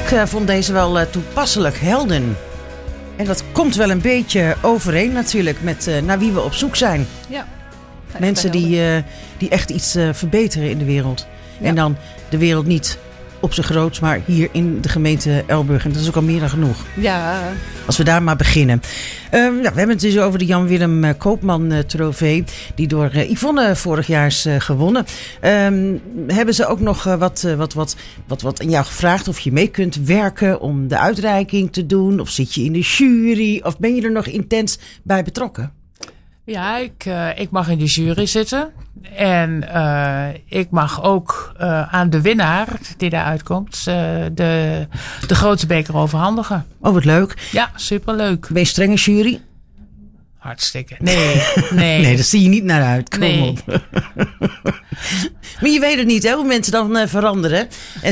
Ik vond deze wel toepasselijk, helden. En dat komt wel een beetje overeen natuurlijk met naar wie we op zoek zijn. Ja. Mensen die echt iets verbeteren in de wereld. Ja. En dan de wereld niet op zijn groots, maar hier in de gemeente Elburg. En dat is ook al meer dan genoeg. Ja. Als we daar maar beginnen. We hebben het dus over de Jan-Willem Koopman trofee. Die door Yvonne vorig jaar is gewonnen. Hebben ze ook nog wat aan jou gevraagd of je mee kunt werken om de uitreiking te doen? Of zit je in de jury? Of ben je er nog intens bij betrokken? Ja, ik mag in de jury zitten. En ik mag ook aan de winnaar die daar uitkomt de grote beker overhandigen. Oh, wat leuk. Ja, superleuk. Ben je strenge jury? Hartstikke. Nee. Nee, daar zie je niet naar uit. Kom Nee. op. Maar je weet het niet, hè, hoe mensen dan veranderen. En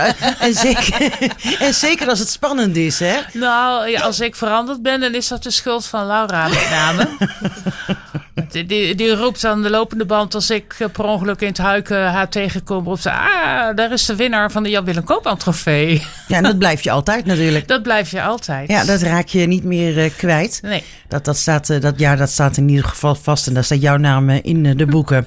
zeker als het spannend is, hè? Nou, ja, als ik veranderd ben, dan is dat de schuld van Laura met name. Die roept aan de lopende band als ik per ongeluk in het Huiken haar tegenkom. Roept ze, daar is de winnaar van de Jan-Willem Koopman trofee. Ja, en dat blijf je altijd natuurlijk. Dat blijf je altijd. Ja, dat raak je niet meer kwijt. Nee. Dat staat in ieder geval vast. En daar staat jouw naam in de boeken.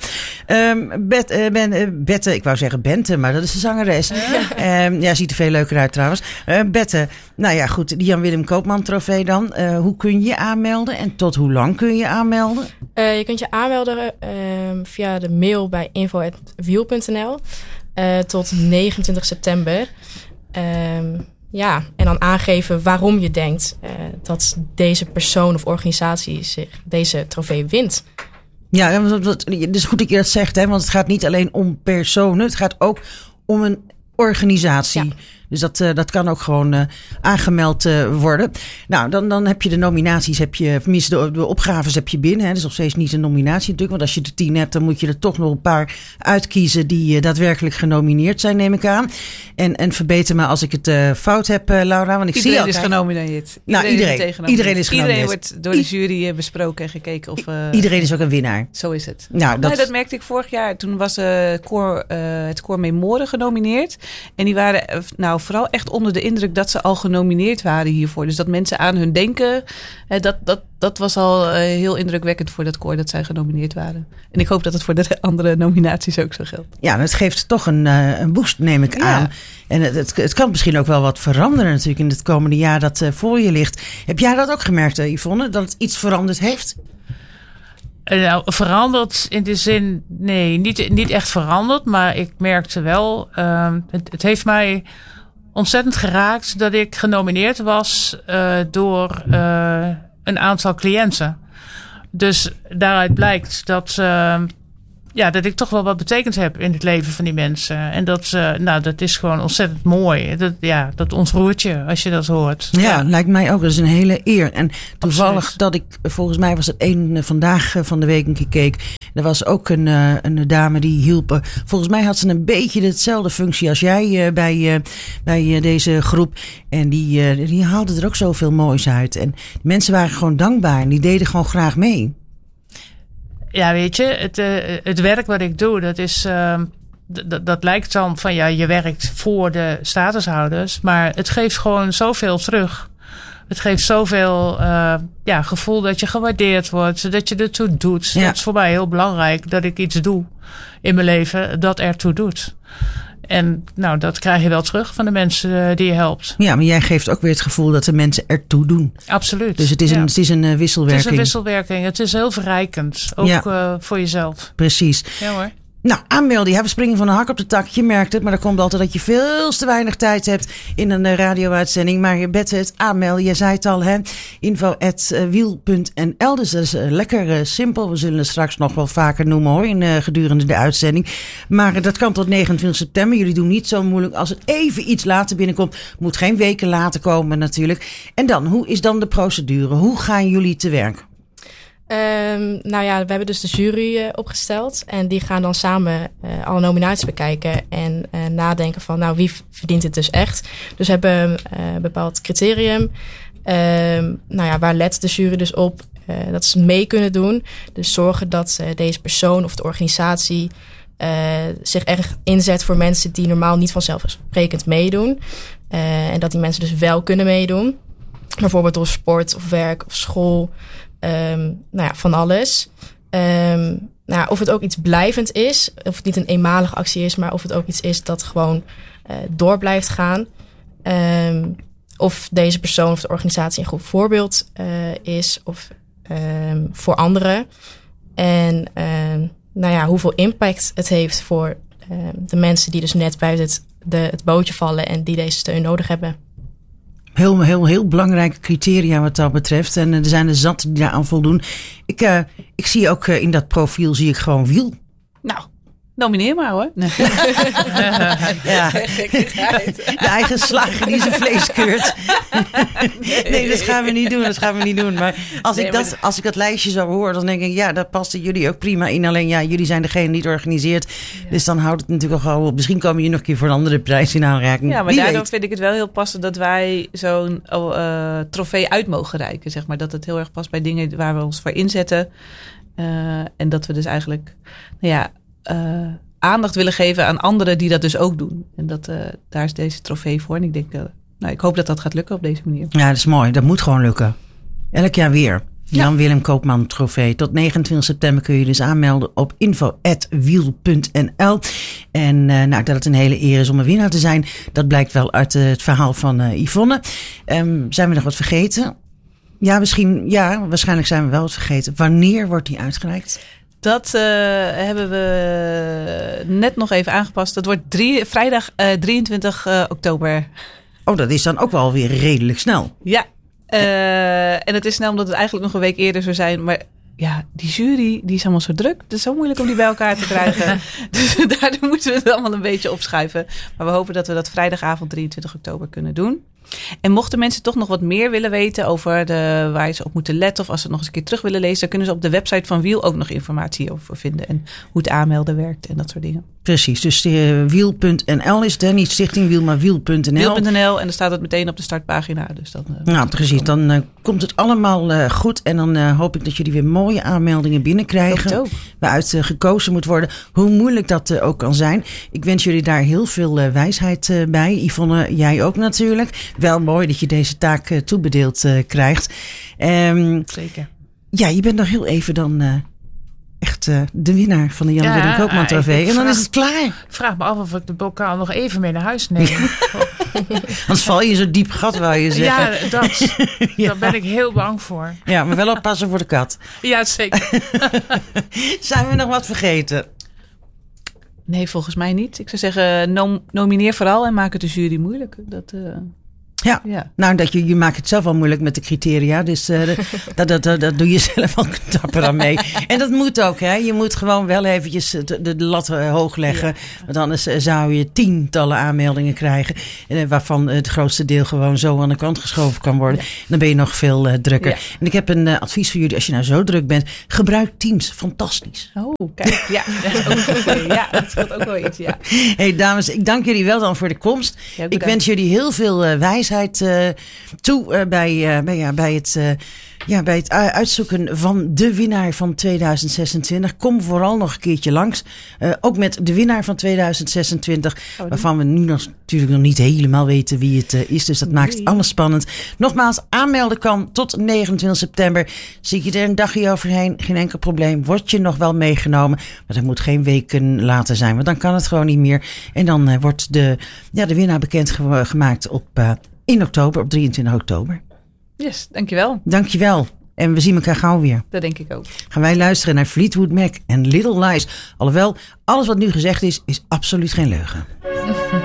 Bette, ik wou zeggen Bente, maar dat is de zangeres. Ja, ziet er veel leuker uit trouwens. Bette, nou ja goed, die Jan-Willem Koopman trofee dan. Hoe kun je aanmelden en tot hoe lang kun je aanmelden? Je kunt je aanmelden via de mail bij info@wiel.nl tot 29 september. Ja, en dan aangeven waarom je denkt dat deze persoon of organisatie zich deze trofee wint. Ja, het is goed dat je dat zegt, hè, want het gaat niet alleen om personen. Het gaat ook om een organisatie. Ja. Dus dat kan ook gewoon aangemeld worden. Nou, dan heb je de nominaties, tenminste de opgaves heb je binnen. Hè. Dat is nog steeds niet een nominatie natuurlijk. Want als je er 10 hebt, dan moet je er toch nog een paar uitkiezen die daadwerkelijk genomineerd zijn, neem ik aan. En verbeter me als ik het fout heb, Laura. Want Iedereen is genomineerd. Iedereen is genomineerd. Iedereen wordt door de jury besproken en gekeken. Iedereen is ook een winnaar. Zo is het. Nou, dat merkte ik vorig jaar. Toen was het Koor Memoren genomineerd. En die waren vooral echt onder de indruk dat ze al genomineerd waren hiervoor. Dus dat mensen aan hun denken, dat was al heel indrukwekkend voor dat koor dat zij genomineerd waren. En ik hoop dat het voor de andere nominaties ook zo geldt. Ja, het geeft toch een boost, neem ik aan. En het kan misschien ook wel wat veranderen natuurlijk in het komende jaar dat voor je ligt. Heb jij dat ook gemerkt, Yvonne, dat het iets veranderd heeft? Nou, veranderd in de zin, nee, niet echt veranderd. Maar ik merkte wel, het heeft mij ontzettend geraakt dat ik genomineerd was door een aantal cliënten. Dus daaruit blijkt dat ik toch wel wat betekend heb in het leven van die mensen. En dat is gewoon ontzettend mooi. Dat ontroert je als je dat hoort. Ja, lijkt mij ook. Dat is een hele eer. En toevallig dat ik, volgens mij was het vandaag van de week een keer keek. Er was ook een dame die hielp. Volgens mij had ze een beetje dezelfde functie als jij bij deze groep. En die haalde er ook zoveel moois uit. En mensen waren gewoon dankbaar en die deden gewoon graag mee. Ja, weet je, het werk wat ik doe, dat is, dat lijkt dan van je werkt voor de statushouders, maar het geeft gewoon zoveel terug. Het geeft zoveel gevoel dat je gewaardeerd wordt, dat je ertoe doet. Ja. Dat is voor mij heel belangrijk dat ik iets doe in mijn leven dat ertoe doet. En dat krijg je wel terug van de mensen die je helpt. Ja, maar jij geeft ook weer het gevoel dat de mensen ertoe doen. Absoluut. Dus het is een wisselwerking. Het is een wisselwerking. Het is heel verrijkend. Ook voor jezelf. Precies. Ja hoor. Nou, aanmelden. Ja, we springen van een hak op de tak. Je merkt het, maar dat komt altijd dat je veel te weinig tijd hebt in een radio-uitzending. Maar Bette, het aanmelden, je zei het al, hè? info@wiel.nl. Dus dat is lekker simpel. We zullen het straks nog wel vaker noemen, hoor, gedurende de uitzending. Maar dat kan tot 29 september. Jullie doen niet zo moeilijk. Als het even iets later binnenkomt, moet geen weken later komen natuurlijk. En dan, hoe is dan de procedure? Hoe gaan jullie te werk? We hebben dus de jury opgesteld. En die gaan dan samen alle nominaties bekijken. En nadenken van, wie verdient het dus echt? Dus we hebben een bepaald criterium. Waar let de jury dus op? Dat ze mee kunnen doen. Dus zorgen dat deze persoon of de organisatie zich erg inzet voor mensen die normaal niet vanzelfsprekend meedoen. En dat die mensen dus wel kunnen meedoen. Bijvoorbeeld door sport of werk of school. Van alles. Of het ook iets blijvend is. Of het niet een eenmalige actie is. Maar of het ook iets is dat gewoon door blijft gaan. Of deze persoon of de organisatie een goed voorbeeld is. Of voor anderen. En hoeveel impact het heeft voor de mensen die dus net buiten het bootje vallen. En die deze steun nodig hebben. Heel belangrijke criteria wat dat betreft. En er zijn er zat die daar aan voldoen. Ik zie ook in dat profiel zie ik gewoon wiel. Nou, nomineer maar hoor. Nee. Ja. De eigen slager die zijn vlees keurt. Nee, dat gaan we niet doen. Maar als ik dat lijstje zo hoor, dan denk ik, ja, daar passen jullie ook prima in. Alleen ja, jullie zijn degene die het organiseert. Ja. Dus dan houdt het natuurlijk al op. Misschien komen jullie nog een keer voor een andere prijs in aanraking. Ja, maar daardoor vind ik het wel heel passend dat wij zo'n trofee uit mogen reiken. Zeg maar. Dat het heel erg past bij dingen waar we ons voor inzetten. En dat we dus eigenlijk, aandacht willen geven aan anderen die dat dus ook doen. En daar is deze trofee voor. En ik denk, ik hoop dat dat gaat lukken op deze manier. Ja, dat is mooi. Dat moet gewoon lukken. Elk jaar weer. Jan Willem Koopman trofee. Tot 29 september kun je dus aanmelden op info@wiel.nl. En dat het een hele eer is om een winnaar te zijn. Dat blijkt wel uit het verhaal van Yvonne. Zijn we nog wat vergeten? Ja, waarschijnlijk zijn we wel wat vergeten. Wanneer wordt die uitgereikt? Dat hebben we net nog even aangepast. Dat wordt vrijdag 23 oktober. Oh, dat is dan ook wel weer redelijk snel. Ja, en het is snel omdat het eigenlijk nog een week eerder zou zijn. Maar ja, die jury die is allemaal zo druk. Het is zo moeilijk om die bij elkaar te krijgen. Dus daardoor moeten we het allemaal een beetje opschuiven. Maar we hopen dat we dat vrijdagavond 23 oktober kunnen doen. En mochten mensen toch nog wat meer willen weten over waar ze op moeten letten, of als ze het nog eens een keer terug willen lezen, dan kunnen ze op de website van Wiel ook nog informatie over vinden. En hoe het aanmelden werkt en dat soort dingen. Precies, dus wiel.nl is het, niet Stichting Wiel, maar wiel.nl. Wiel.nl en dan staat het meteen op de startpagina. Dus dan, precies, dan komt het allemaal goed. En dan hoop ik dat jullie weer mooie aanmeldingen binnenkrijgen. Waaruit gekozen moet worden. Hoe moeilijk dat ook kan zijn. Ik wens jullie daar heel veel wijsheid bij. Yvonne, jij ook natuurlijk. Wel mooi dat je deze taak toebedeeld krijgt. Zeker. Ja, je bent nog heel even dan echt de winnaar van de Jan Willem Koopman trofee. En dan is het klaar. Ik vraag me af of ik de bokaal nog even mee naar huis neem. Anders val je in zo'n diep gat, wou je zeggen. Ja, daar ben ik heel bang voor. Ja, maar wel oppassen voor de kat. Ja, zeker. Zijn we nog wat vergeten? Nee, volgens mij niet. Ik zou zeggen, nomineer vooral en maak het de jury moeilijk. Ja, nou je maakt het zelf al moeilijk met de criteria. Dus dat doe je zelf al knapper aan mee. En dat moet ook, hè. Je moet gewoon wel eventjes de lat hoog leggen. Ja. Want anders zou je tientallen aanmeldingen krijgen. Waarvan het grootste deel gewoon zo aan de kant geschoven kan worden. Ja. Dan ben je nog veel drukker. Ja. En ik heb een advies voor jullie. Als je nou zo druk bent, gebruik Teams. Fantastisch. Oh, kijk. Ja, dat is ook goed. Ja, dat scheelt ook wel iets, ja. Hey dames, ik dank jullie wel dan voor de komst. Ja, ik wens jullie heel veel wijsheid toe bij het uitzoeken van de winnaar van 2026. Kom vooral nog een keertje langs. Ook met de winnaar van 2026. Waarvan we nu natuurlijk nog niet helemaal weten wie het is. Dus dat maakt alles spannend. Nogmaals, aanmelden kan tot 29 september. Zie je er een dagje overheen. Geen enkel probleem. Word je nog wel meegenomen. Maar dat moet geen weken later zijn. Want dan kan het gewoon niet meer. En dan wordt de winnaar bekend gemaakt in oktober, op 23 oktober. Yes, dankjewel. Dankjewel. En we zien elkaar gauw weer. Dat denk ik ook. Gaan wij luisteren naar Fleetwood Mac en Little Lies. Alhoewel, alles wat nu gezegd is absoluut geen leugen.